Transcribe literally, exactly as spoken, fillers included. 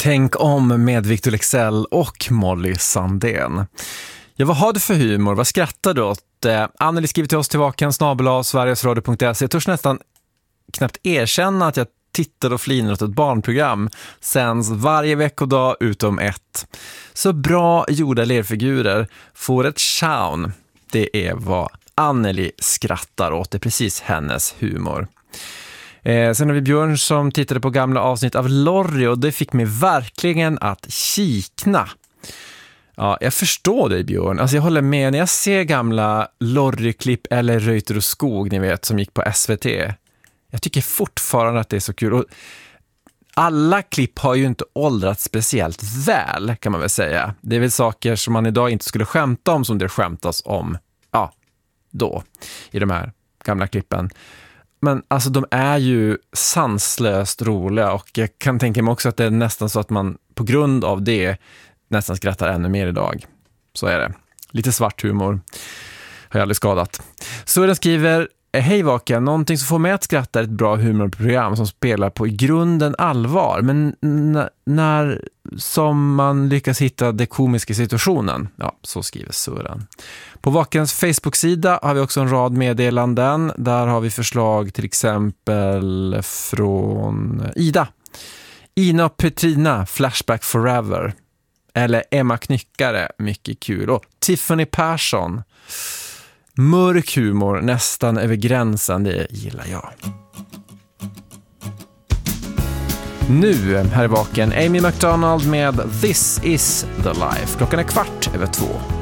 Tänk om med Victor Leksell och Molly Sandén. Ja, vad har du för humor? Vad skrattar du åt? Eh, Anneli skriver till oss till vaken snabel-a sverigesradio punkt se. Jag törs nästan knappt erkänna att jag tittar och flinar åt ett barnprogram. Sänds varje veckodag utom ett. Så bra gjorda lerfigurer får ett chown. Det är vad Anneli skrattar åt. Det är precis hennes humor. Eh, sen har vi Björn som tittade på gamla avsnitt av Lorry och det fick mig verkligen att kikna. Ja, jag förstår dig Björn. Alltså jag håller med när jag ser gamla Lorry-klipp eller Reuter och skog, ni vet, som gick på S V T. Jag tycker fortfarande att det är så kul. Och alla klipp har ju inte åldrats speciellt väl, kan man väl säga. Det är väl saker som man idag inte skulle skämta om som det skämtas om, ja, då, i de här gamla klippen. Men alltså de är ju sanslöst roliga och jag kan tänka mig också att det är nästan så att man på grund av det nästan skrattar ännu mer idag. Så är det. Lite svart humor har jag aldrig skadat. Så den skriver: hej Vaken, någonting som får mig att skratta är ett bra humorprogram som spelar på i grunden allvar, men n- när som man lyckas hitta det komiska i situationen. Ja, så skriver Sören. På Vakens Facebook-sida har vi också en rad meddelanden. Där har vi förslag till exempel från Ida. Ina och Petrina, Flashback Forever. Eller Emma Knyckare, mycket kul. Och Tiffany Persson, mörk humor, nästan över gränsen, det gillar jag. Nu, här är Vaken, Amy McDonald med This is the Life. Klockan är kvart över två.